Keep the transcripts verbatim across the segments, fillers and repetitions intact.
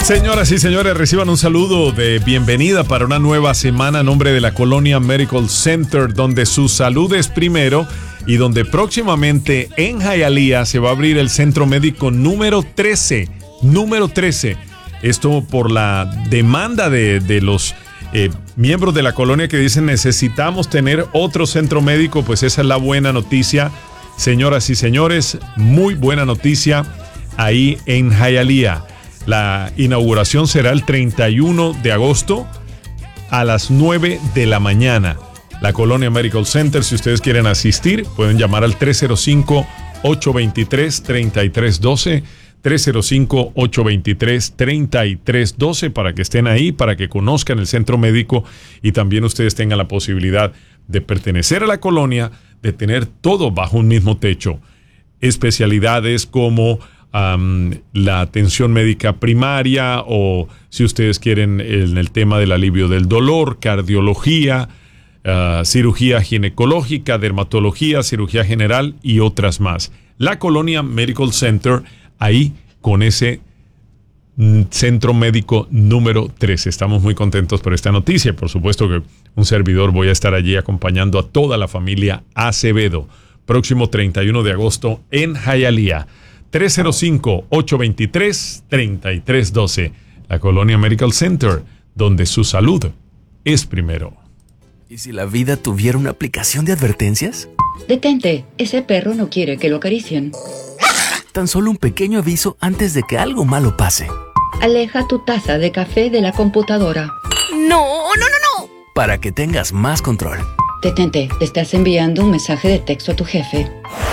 Señoras y señores, reciban un saludo de bienvenida para una nueva semana a nombre de la Colonia Medical Center, donde su salud es primero y donde próximamente en Hialeah se va a abrir el centro médico número trece. Número trece. Esto por la demanda de, de los eh, miembros de la colonia que dicen necesitamos tener otro centro médico. Pues esa es la buena noticia, señoras y señores, muy buena noticia ahí en Hialeah. La inauguración será el treinta y uno de agosto a las nueve de la mañana. La Colonia Medical Center, si ustedes quieren asistir, pueden llamar al tres cero cinco, ocho dos tres, tres tres uno dos, tres cero cinco, ocho dos tres, tres tres uno dos para que estén ahí, para que conozcan el centro médico y también ustedes tengan la posibilidad de pertenecer a la colonia, de tener todo bajo un mismo techo. Especialidades como Um, la atención médica primaria o si ustedes quieren en el tema del alivio del dolor, cardiología, uh, cirugía ginecológica, dermatología, cirugía general y otras más. La Colonia Medical Center, ahí con ese mm, centro médico número trece. Estamos muy contentos por esta noticia. Por supuesto que un servidor voy a estar allí acompañando a toda la familia Acevedo. Próximo treinta y uno de agosto en Hialeah. tres cero cinco, ocho dos tres, tres tres uno dos. La Colonia Medical Center, donde su salud es primero. ¿Y si la vida tuviera una aplicación de advertencias? Detente, ese perro no quiere que lo acaricien. Tan solo un pequeño aviso antes de que algo malo pase. Aleja tu taza de café de la computadora. ¡No, no, no, no! Para que tengas más control. Detente, te estás enviando un mensaje de texto a tu jefe.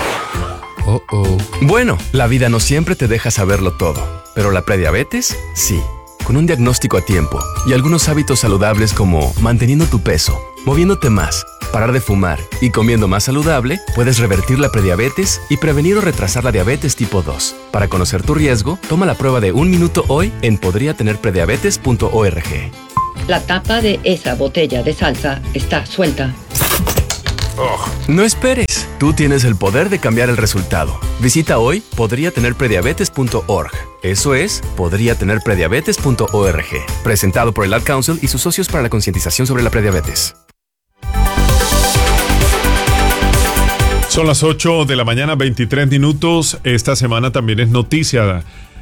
Oh, oh. Bueno, la vida no siempre te deja saberlo todo, pero la prediabetes, sí. Con un diagnóstico a tiempo y algunos hábitos saludables como manteniendo tu peso, moviéndote más, parar de fumar y comiendo más saludable, puedes revertir la prediabetes y prevenir o retrasar la diabetes tipo dos. Para conocer tu riesgo, toma la prueba de un minuto hoy en podría tener prediabetes punto org. La tapa de esa botella de salsa está suelta. Oh. No esperes. Tú tienes el poder de cambiar el resultado. Visita hoy podría tener prediabetes punto org. Eso es podría tener prediabetes punto org. Presentado por el Ad Council y sus socios para la concientización sobre la prediabetes. Son las ocho de la mañana, veintitrés minutos. Esta semana también es noticia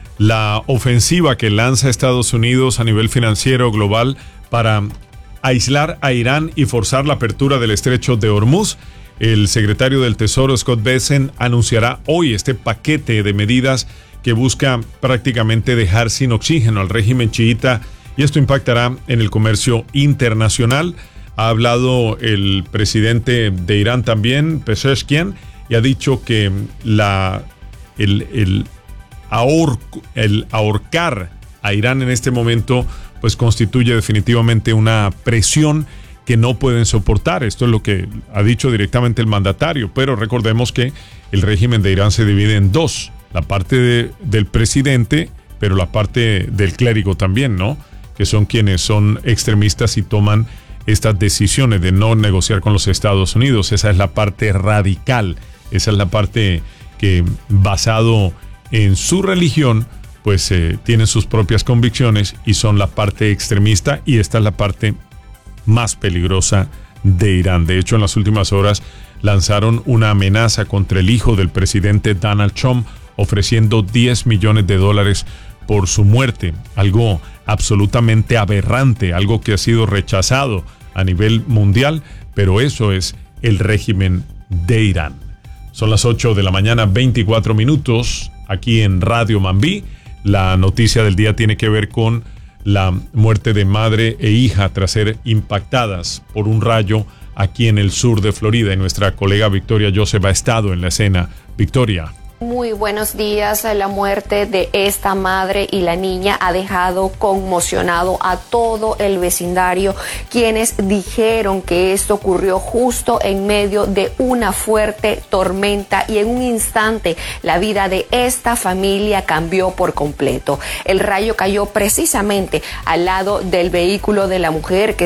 la ofensiva que lanza Estados Unidos a nivel financiero global para aislar a Irán y forzar la apertura del estrecho de Hormuz. El secretario del Tesoro, Scott Bessent, anunciará hoy este paquete de medidas que busca prácticamente dejar sin oxígeno al régimen chiita y esto impactará en el comercio internacional. Ha hablado el presidente de Irán también, Pezeshkian, y ha dicho que la, el, el, ahor, el ahorcar a Irán en este momento pues constituye definitivamente una presión que no pueden soportar. Esto es lo que ha dicho directamente el mandatario, pero recordemos que el régimen de Irán se divide en dos, la parte de, del presidente, pero la parte del clérigo también, ¿no? Que son quienes son extremistas y toman estas decisiones de no negociar con los Estados Unidos. Esa es la parte radical, esa es la parte que, basado en su religión, pues eh, tienen sus propias convicciones y son la parte extremista, y esta es la parte más peligrosa de Irán. De hecho, en las últimas horas lanzaron una amenaza contra el hijo del presidente Donald Trump, ofreciendo diez millones de dólares por su muerte. Algo absolutamente aberrante, algo que ha sido rechazado a nivel mundial, pero eso es el régimen de Irán. Son las ocho de la mañana, veinticuatro minutos, aquí en Radio Mambí. La noticia del día tiene que ver con la muerte de madre e hija tras ser impactadas por un rayo aquí en el sur de Florida. Y nuestra colega Victoria Joseph ha estado en la escena. Victoria. Muy buenos días. La muerte de esta madre y la niña ha dejado conmocionado a todo el vecindario, quienes dijeron que esto ocurrió justo en medio de una fuerte tormenta y en un instante la vida de esta familia cambió por completo. El rayo cayó precisamente al lado del vehículo de la mujer que estaba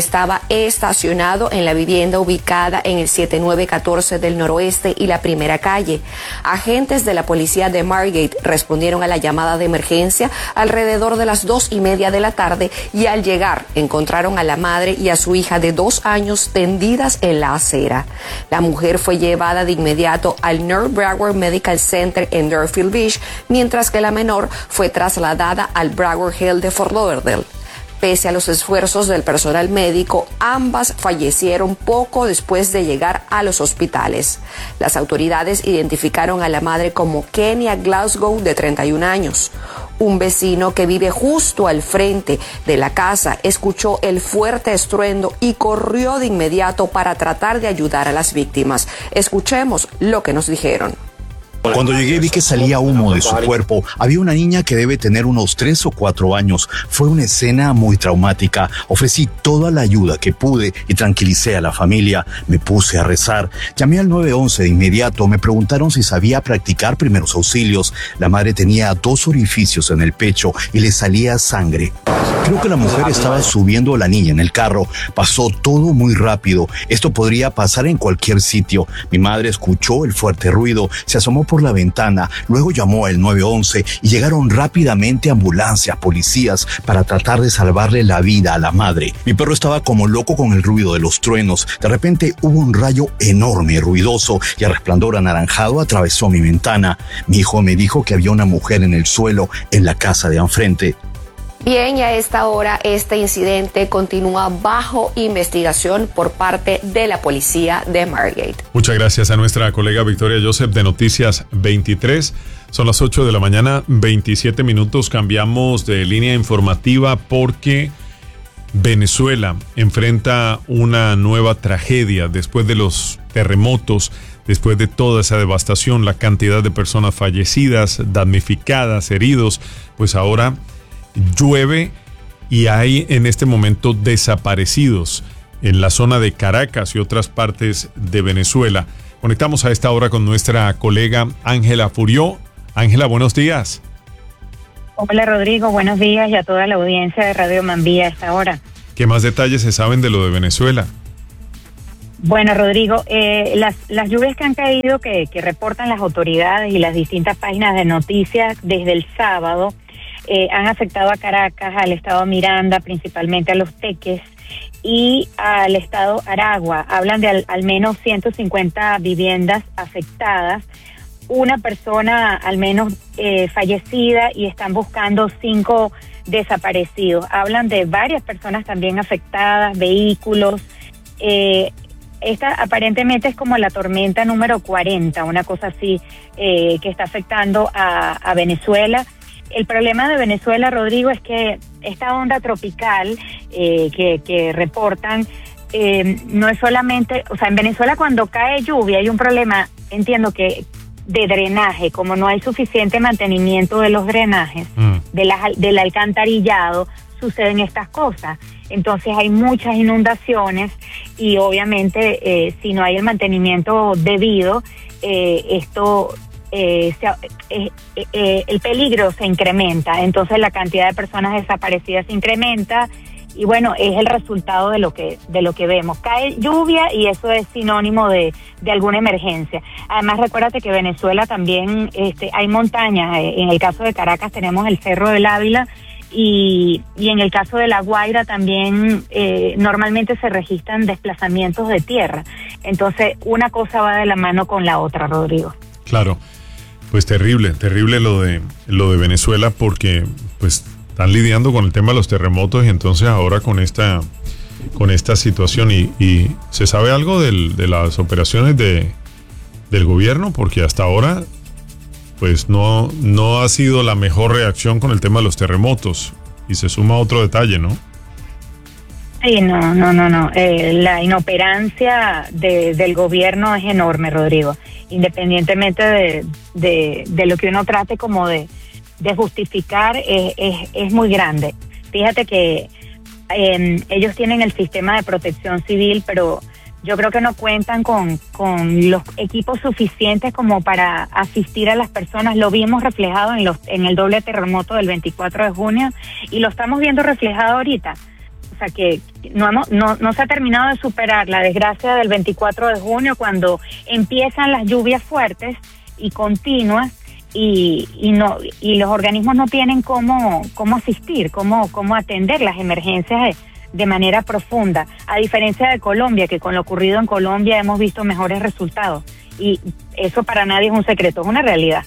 estacionado en la vivienda ubicada en el siete nueve uno cuatro del noroeste y la primera calle. Agentes de la policía de Margate respondieron a la llamada de emergencia alrededor de las dos y media de la tarde y al llegar encontraron a la madre y a su hija de dos años tendidas en la acera. La mujer fue llevada de inmediato al North Broward Medical Center en Deerfield Beach, mientras que la menor fue trasladada al Broward Health de Fort Lauderdale. Pese a los esfuerzos del personal médico, ambas fallecieron poco después de llegar a los hospitales. Las autoridades identificaron a la madre como Kenya Glasgow, de treinta y un años. Un vecino que vive justo al frente de la casa escuchó el fuerte estruendo y corrió de inmediato para tratar de ayudar a las víctimas. Escuchemos lo que nos dijeron. Cuando llegué vi que salía humo de su cuerpo. Había una niña que debe tener unos tres o cuatro años. Fue una escena muy traumática. Ofrecí toda la ayuda que pude y tranquilicé a la familia. Me puse a rezar. Llamé al nueve once de inmediato. Me preguntaron si sabía practicar primeros auxilios. La madre tenía dos orificios en el pecho y le salía sangre. Creo que la mujer estaba subiendo a la niña en el carro. Pasó todo muy rápido. Esto podría pasar en cualquier sitio. Mi madre escuchó el fuerte ruido. Se asomó por la ventana, luego llamó al nueve once y llegaron rápidamente ambulancias, policías para tratar de salvarle la vida a la madre. Mi perro estaba como loco con el ruido de los truenos. De repente hubo un rayo enorme y ruidoso y el resplandor anaranjado atravesó mi ventana. Mi hijo me dijo que había una mujer en el suelo en la casa de enfrente. Bien, y a esta hora este incidente continúa bajo investigación por parte de la policía de Margate. Muchas gracias a nuestra colega Victoria Joseph de Noticias veintitrés. Son las ocho de la mañana, veintisiete minutos. Cambiamos de línea informativa porque Venezuela enfrenta una nueva tragedia después de los terremotos, después de toda esa devastación, la cantidad de personas fallecidas, damnificadas, heridos. Pues ahora llueve y hay en este momento desaparecidos en la zona de Caracas y otras partes de Venezuela. Conectamos a esta hora con nuestra colega Ángela Furió. Ángela, buenos días. Hola Rodrigo, buenos días y a toda la audiencia de Radio Mambía a esta hora. ¿Qué más detalles se saben de lo de Venezuela? Bueno, Rodrigo, eh, las, las lluvias que han caído, que, que reportan las autoridades y las distintas páginas de noticias desde el sábado, Eh, han afectado a Caracas, al estado Miranda, principalmente a Los Teques y al estado Aragua. Hablan de al, al menos ciento cincuenta viviendas afectadas, una persona al menos eh, fallecida y están buscando cinco desaparecidos. Hablan de varias personas también afectadas, vehículos. Eh, esta aparentemente es como la tormenta número cuarenta, una cosa así, eh, que está afectando a, a Venezuela. El problema de Venezuela, Rodrigo, es que esta onda tropical eh, que, que reportan eh, no es solamente, o sea, en Venezuela cuando cae lluvia hay un problema, entiendo que de drenaje, como no hay suficiente mantenimiento de los drenajes, mm. de la, del alcantarillado, suceden estas cosas. Entonces hay muchas inundaciones y obviamente eh, si no hay el mantenimiento debido, eh, esto... Eh, se, eh, eh, el peligro se incrementa, entonces la cantidad de personas desaparecidas se incrementa y bueno, es el resultado de lo que de lo que vemos. Cae lluvia y eso es sinónimo de, de alguna emergencia. Además, recuérdate que Venezuela también este, hay montañas. En el caso de Caracas tenemos el Cerro del Ávila y, y en el caso de La Guaira también eh, normalmente se registran desplazamientos de tierra. Entonces, una cosa va de la mano con la otra, Rodrigo. Claro. Pues terrible, terrible lo de lo de Venezuela porque pues están lidiando con el tema de los terremotos y entonces ahora con esta con esta situación y, y ¿se sabe algo del, de las operaciones de del gobierno? Porque hasta ahora pues no no ha sido la mejor reacción con el tema de los terremotos y se suma otro detalle, ¿no? Sí, no, no, no, no. Eh, la inoperancia de, del gobierno es enorme, Rodrigo. Independientemente de, de, de lo que uno trate como de, de justificar, eh, es, es muy grande. Fíjate que eh, ellos tienen el sistema de protección civil, pero yo creo que no cuentan con, con los equipos suficientes como para asistir a las personas. Lo vimos reflejado en, los, en el doble terremoto del veinticuatro de junio y lo estamos viendo reflejado ahorita. O o sea, que no, hemos, no, no se ha terminado de superar la desgracia del veinticuatro de junio, cuando empiezan las lluvias fuertes y continuas, y, y no y los organismos no tienen cómo, cómo asistir, cómo, cómo atender las emergencias de, de manera profunda, a diferencia de Colombia, que con lo ocurrido en Colombia hemos visto mejores resultados, y eso para nadie es un secreto, es una realidad.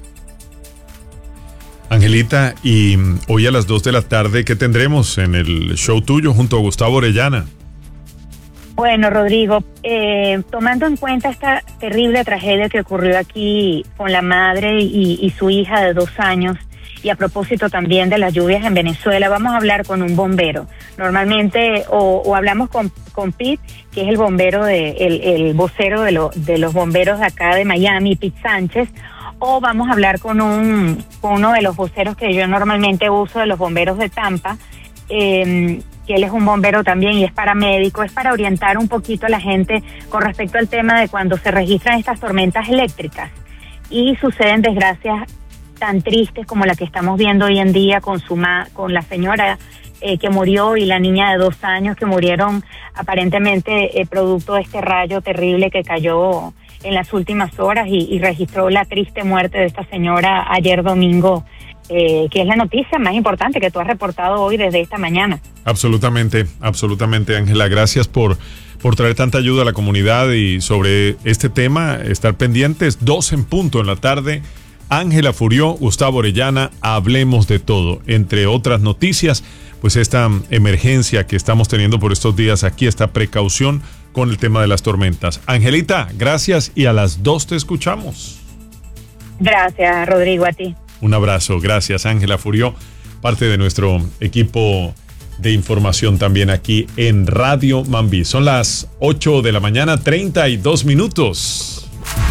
Angelita, y hoy a las dos de la tarde, ¿qué tendremos en el show tuyo junto a Gustavo Orellana? Bueno, Rodrigo, eh, tomando en cuenta esta terrible tragedia que ocurrió aquí con la madre y, y su hija de dos años, y a propósito también de las lluvias en Venezuela, vamos a hablar con un bombero. Normalmente, o, o hablamos con, con Pete, que es el bombero, de, el, el vocero de, lo, de los bomberos de acá de Miami, Pete Sánchez, o vamos a hablar con, un, con uno de los voceros que yo normalmente uso, de los bomberos de Tampa, eh, que él es un bombero también y es paramédico, es para orientar un poquito a la gente con respecto al tema de cuando se registran estas tormentas eléctricas y suceden desgracias tan tristes como la que estamos viendo hoy en día con su ma, con la señora eh, que murió y la niña de dos años que murieron aparentemente eh, producto de este rayo terrible que cayó en las últimas horas y, y registró la triste muerte de esta señora ayer domingo, eh, que es la noticia más importante que tú has reportado hoy desde esta mañana. Absolutamente, absolutamente, Ángela. Gracias por, por traer tanta ayuda a la comunidad y sobre este tema, estar pendientes. Dos en punto en la tarde. Ángela Furió, Gustavo Orellana, hablemos de todo. Entre otras noticias, pues esta emergencia que estamos teniendo por estos días aquí, esta precaución con el tema de las tormentas. Angelita, gracias y a las dos te escuchamos. Gracias, Rodrigo, a ti. Un abrazo, gracias, Ángela Furió, parte de nuestro equipo de información también aquí en Radio Mambí. Son las ocho de la mañana, treinta y dos minutos.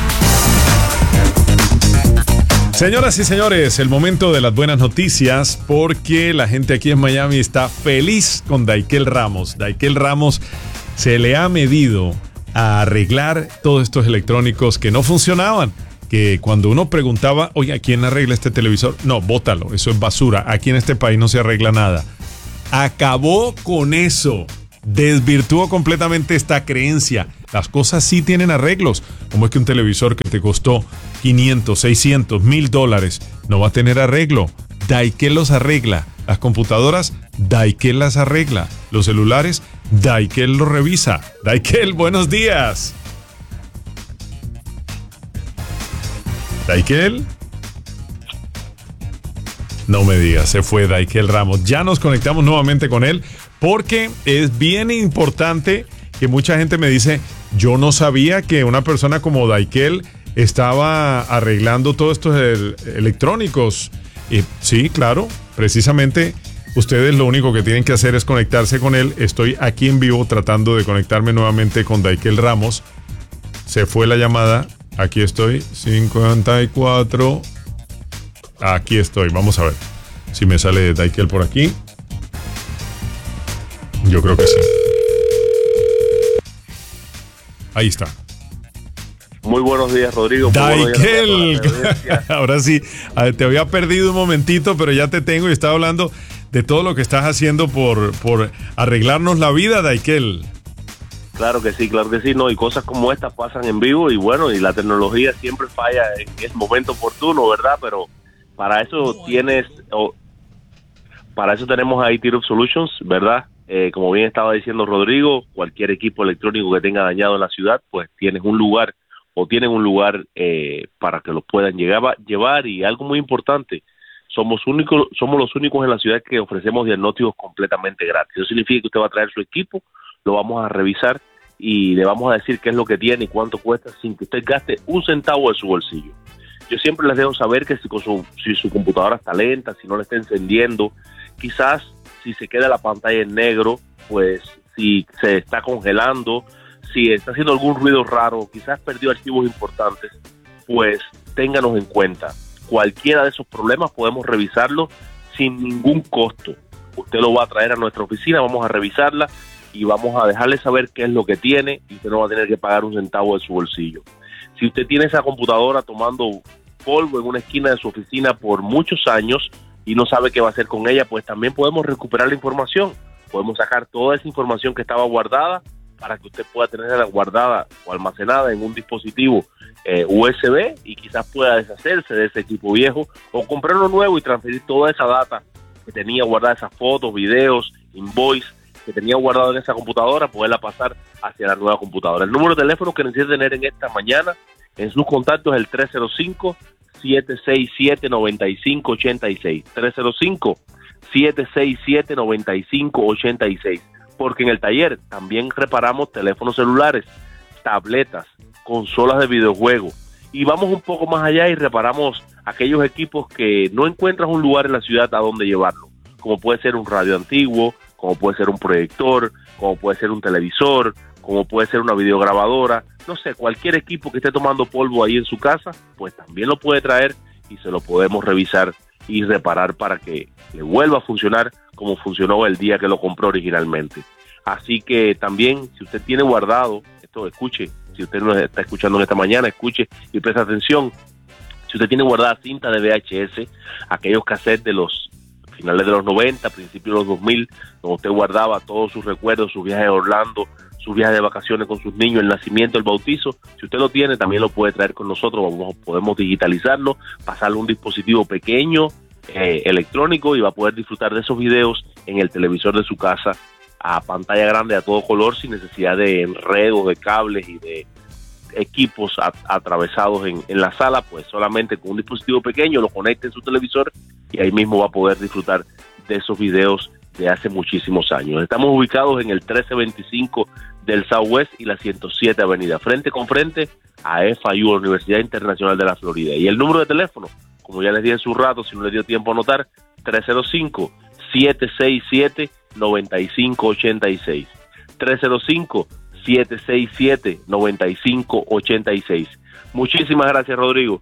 Señoras y señores, el momento de las buenas noticias, porque la gente aquí en Miami está feliz con Daikel Ramos. Daikel Ramos se le ha medido a arreglar todos estos electrónicos que no funcionaban. Que cuando uno preguntaba, oye, ¿quién arregla este televisor? No, bótalo, eso es basura. Aquí en este país no se arregla nada. Acabó con eso. Desvirtuó completamente esta creencia. Las cosas sí tienen arreglos. ¿Cómo es que un televisor que te costó quinientos, seiscientos, mil dólares no va a tener arreglo? Daikel los arregla. Las computadoras, Daikel las arregla. Los celulares, Daikel los revisa. Daikel, buenos días. Daikel. No me digas, se fue Daikel Ramos. Ya nos conectamos nuevamente con él porque es bien importante que mucha gente me dice, yo no sabía que una persona como Daikel estaba arreglando todos estos el, electrónicos. Y sí, claro, precisamente ustedes lo único que tienen que hacer es conectarse con él. Estoy aquí en vivo tratando de conectarme nuevamente con Daikel Ramos. Se fue la llamada. Aquí estoy, cincuenta y cuatro. Aquí estoy, vamos a ver si me sale Daikel por aquí. Yo creo que sí. Ahí está. Muy buenos días, Rodrigo. Daikel, ahora sí, te había perdido un momentito, pero ya te tengo y estaba hablando de todo lo que estás haciendo por, por arreglarnos la vida, Daikel. Claro que sí, claro que sí, no, y cosas como estas pasan en vivo y bueno, y la tecnología siempre falla en el momento oportuno, ¿verdad? Pero para eso tienes, oh, para eso tenemos ahí T-Rock Solutions, ¿verdad? Eh, como bien estaba diciendo Rodrigo, cualquier equipo electrónico que tenga dañado en la ciudad, pues tienes un lugar o tienen un lugar eh, para que los puedan llegar a llevar. Y algo muy importante, somos únicos, somos los únicos en la ciudad que ofrecemos diagnósticos completamente gratis. Eso significa que usted va a traer su equipo, lo vamos a revisar y le vamos a decir qué es lo que tiene y cuánto cuesta sin que usted gaste un centavo de su bolsillo. Yo siempre les dejo saber que si, con su, si su computadora está lenta, si no le está encendiendo, quizás si se queda la pantalla en negro, pues si se está congelando, si está haciendo algún ruido raro, quizás perdió archivos importantes, pues ténganos en cuenta. Cualquiera de esos problemas podemos revisarlo sin ningún costo. Usted lo va a traer a nuestra oficina, vamos a revisarla y vamos a dejarle saber qué es lo que tiene y usted no va a tener que pagar un centavo de su bolsillo. Si usted tiene esa computadora tomando polvo en una esquina de su oficina por muchos años y no sabe qué va a hacer con ella, pues también podemos recuperar la información. podemos sacar toda esa información que estaba guardada para que usted pueda tenerla guardada o almacenada en un dispositivo eh, U S B y quizás pueda deshacerse de ese equipo viejo o comprar uno nuevo y transferir toda esa data que tenía guardada, esas fotos, videos, invoice que tenía guardado en esa computadora, poderla pasar hacia la nueva computadora. El número de teléfono que necesita tener en esta mañana en sus contactos es el tres cero cinco, siete seis siete, nueve cinco ocho seis, tres cero cinco, siete seis siete, nueve cinco ocho seis, porque en el taller también reparamos teléfonos celulares, tabletas, consolas de videojuegos, y vamos un poco más allá y reparamos aquellos equipos que no encuentras un lugar en la ciudad a donde llevarlo, como puede ser un radio antiguo, como puede ser un proyector, como puede ser un televisor, como puede ser una videograbadora, no sé, cualquier equipo que esté tomando polvo ahí en su casa, pues también lo puede traer y se lo podemos revisar y reparar para que le vuelva a funcionar como funcionó el día que lo compró originalmente. Así que también, si usted tiene guardado, esto escuche, si usted nos está escuchando en esta mañana, escuche y presta atención, si usted tiene guardada cinta de V H S, aquellos cassettes de los finales de los noventa, principios de los dos mil, donde usted guardaba todos sus recuerdos, sus viajes a Orlando, sus viajes de vacaciones con sus niños, el nacimiento, el bautizo, si usted lo tiene, también lo puede traer con nosotros, vamos, podemos digitalizarlo, pasarle un dispositivo pequeño, eh, electrónico, y va a poder disfrutar de esos videos en el televisor de su casa, a pantalla grande, a todo color, sin necesidad de enredos, de cables y de equipos a, atravesados en, en la sala, pues solamente con un dispositivo pequeño lo conecte en su televisor y ahí mismo va a poder disfrutar de esos videos de hace muchísimos años. Estamos ubicados en el trece veinticinco del Southwest y la ciento siete Avenida, frente con frente a F I U, Universidad Internacional de la Florida. Y el número de teléfono, como ya les di en su rato, si no les dio tiempo a anotar, tres cero cinco, siete seis siete, nueve cinco ocho seis, tres cero cinco, siete seis siete, nueve cinco ocho seis. Muchísimas gracias, Rodrigo.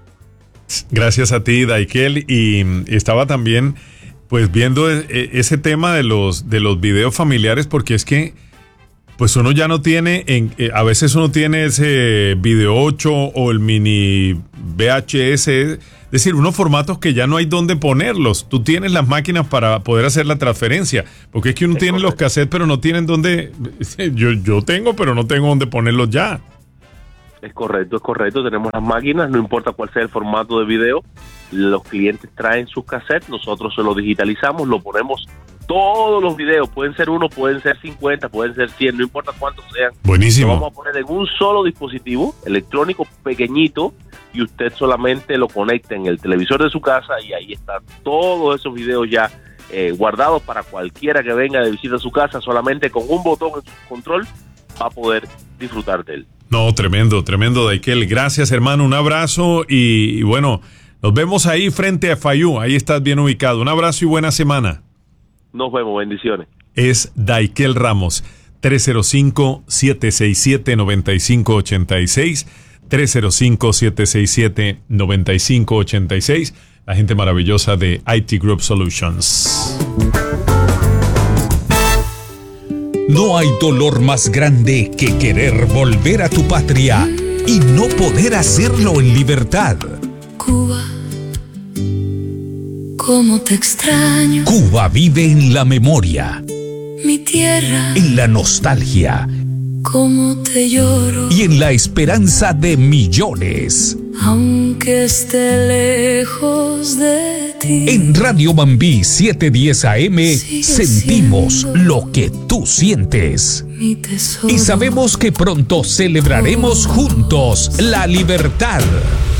Gracias a ti, Daikel, y estaba también pues viendo ese tema de los de los videos familiares, porque es que pues uno ya no tiene, en, a veces uno tiene ese video ocho o el mini V H S, es decir, unos formatos que ya no hay dónde ponerlos. Tú tienes las máquinas para poder hacer la transferencia, porque es que uno es tiene correcto. Los cassettes, pero no tienen dónde, yo, yo tengo, pero no tengo dónde ponerlos ya. Es correcto, es correcto, tenemos las máquinas, no importa cuál sea el formato de video, los clientes traen sus cassettes, nosotros se los digitalizamos, lo ponemos, todos los videos, pueden ser uno, pueden ser cincuenta, pueden ser cien, no importa cuántos sean. Buenísimo. Lo vamos a poner en un solo dispositivo electrónico pequeñito y usted solamente lo conecta en el televisor de su casa y ahí están todos esos videos ya eh, guardados para cualquiera que venga de visita a su casa, solamente con un botón en su control va a poder disfrutar de él. No, tremendo, tremendo, Daikel. Gracias, hermano, un abrazo y, y bueno, nos vemos ahí frente a F I U, ahí estás bien ubicado. Un abrazo y buena semana. Nos vemos, bendiciones. Es Daikel Ramos, tres cero cinco, siete seis siete, nueve cinco ocho seis, tres cero cinco, siete seis siete, nueve cinco ocho seis, la gente maravillosa de I T Group Solutions. No hay dolor más grande que querer volver a tu patria y no poder hacerlo en libertad. Cuba, cómo te extraño. Cuba vive en la memoria, mi tierra, en la nostalgia, cómo te lloro, y en la esperanza de millones. Aunque esté lejos de ti. En Radio Mambí setecientos diez A M sentimos lo que tú sientes. Mi tesoro. Y sabemos que pronto celebraremos juntos la libertad.